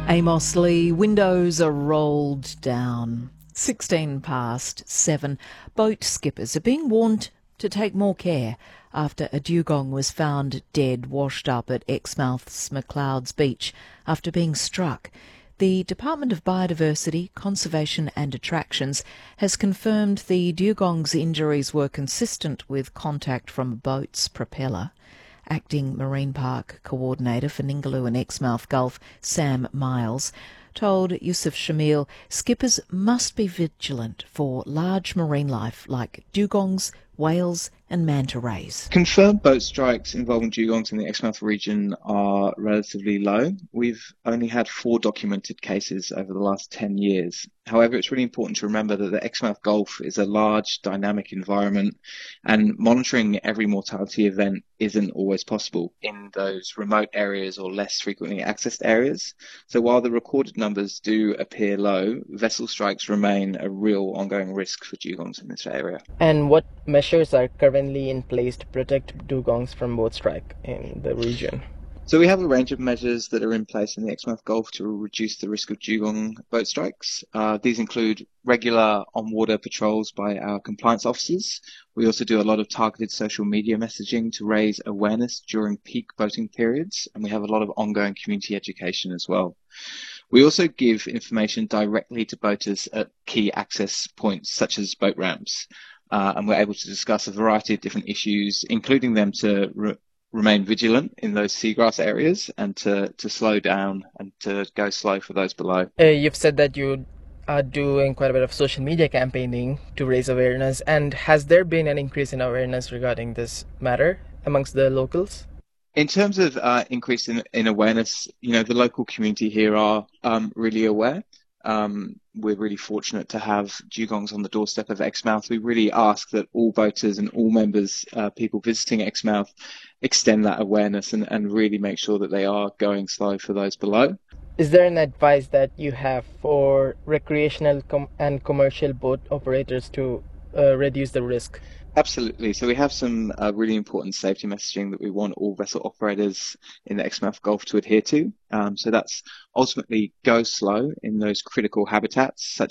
Amos Lee, windows are rolled down. 16 past 7. Boat skippers are being warned to take more care after a dugong was found dead washed up at Exmouth's McLeod's Beach after being struck. The Department of Biodiversity, Conservation and Attractions has confirmed the dugong's injuries were consistent with contact from a boat's propeller. Acting Marine Park Coordinator for Ningaloo and Exmouth Gulf, Sam Miles, told Yusuf Shamil skippers must be vigilant for large marine life like dugongs, whales and manta rays. Confirmed boat strikes involving dugongs in the Exmouth region are relatively low. We've only had 4 documented cases over the last 10 years. However, it's really important to remember that the Exmouth Gulf is a large, dynamic environment, and monitoring every mortality event isn't always possible in those remote areas or less frequently accessed areas. So while the recorded numbers do appear low, vessel strikes remain a real ongoing risk for dugongs in this area. And what measures are currently in place to protect dugongs from boat strike in the region? So we have a range of measures that are in place in the Exmouth Gulf to reduce the risk of dugong boat strikes. These include regular on-water patrols by our compliance officers. We also do a lot of targeted social media messaging to raise awareness during peak boating periods, and we have a lot of ongoing community education as well. We also give information directly to boaters at key access points such as boat ramps, and we're able to discuss a variety of different issues, including them to remain vigilant in those seagrass areas and to slow down and to go slow for those below. You've said that you are doing quite a bit of social media campaigning to raise awareness, and has there been an increase in awareness regarding this matter amongst the locals? In terms of increase in awareness, the local community here are really aware. We're really fortunate to have dugongs on the doorstep of Exmouth. We really ask that all boaters and all members, people visiting Exmouth, extend that awareness and really make sure that they are going slow for those below. Is there an advice that you have for recreational and commercial boat operators to reduce the risk? Absolutely. So we have some really important safety messaging that we want all vessel operators in the Exmouth Gulf to adhere to. So that's ultimately go slow in those critical habitats such